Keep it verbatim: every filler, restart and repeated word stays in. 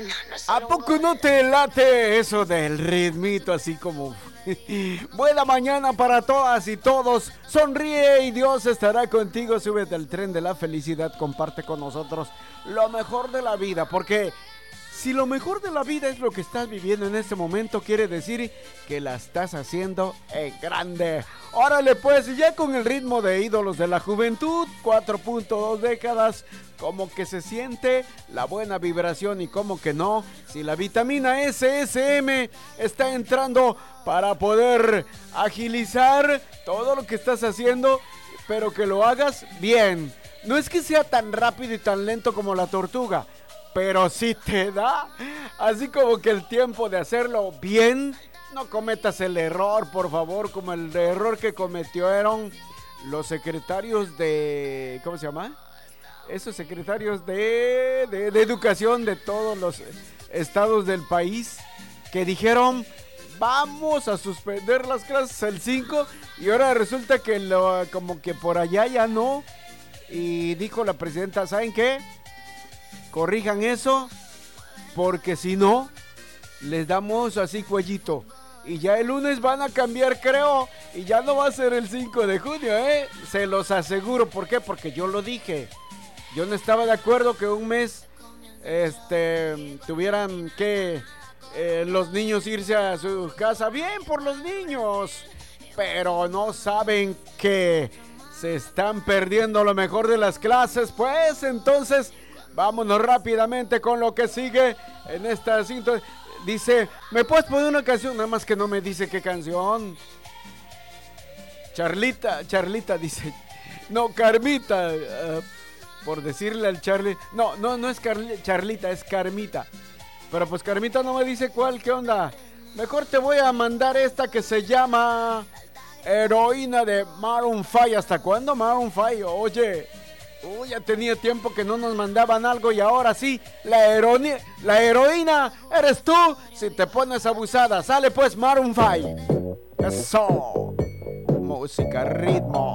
¿A poco no te late eso del ritmito así como... Buena mañana para todas y todos. Sonríe y Dios estará contigo. Súbete al tren de la felicidad. Comparte con nosotros lo mejor de la vida. Porque si lo mejor de la vida es lo que estás viviendo en este momento, quiere decir que la estás haciendo en grande. Órale pues, ya con el ritmo de ídolos de la juventud, cuatro punto dos décadas, como que se siente la buena vibración y como que no, si la vitamina S S M está entrando para poder agilizar todo lo que estás haciendo, pero que lo hagas bien. No es que sea tan rápido y tan lento como la tortuga, pero sí te da así como que el tiempo de hacerlo bien. No cometas el error, por favor, como el error que cometieron los secretarios de... ¿Cómo se llama? Esos secretarios de, de, de educación de todos los estados del país, que dijeron, vamos a suspender las clases el cinco, y ahora resulta que lo, como que por allá ya no. Y dijo la presidenta, ¿saben qué? Corrijan eso, porque si no, les damos así cuellito. Y ya el lunes van a cambiar, creo, y ya no va a ser el cinco de junio, ¿eh? Se los aseguro. ¿Por qué? Porque yo lo dije. Yo no estaba de acuerdo que un mes este, tuvieran que eh, los niños irse a su casa. Bien por los niños, pero no saben que se están perdiendo lo mejor de las clases. Pues entonces, vámonos rápidamente con lo que sigue en esta cinta. Dice, ¿me puedes poner una canción? Nada más que no me dice qué canción. Charlita, Charlita dice. No, Carmita. Uh, por decirle al Charlie. No, no, no es Carli, Charlita, es Carmita. Pero pues Carmita no me dice cuál, ¿qué onda? Mejor te voy a mandar esta que se llama Heroína de Maroon cinco. ¿Hasta cuándo Maroon cinco? Oye... Uy, ya tenía tiempo que no nos mandaban algo y ahora sí, la, heroína, la heroína eres tú si te pones abusada. Sale pues Maroon cinco. Eso. Música, ritmo.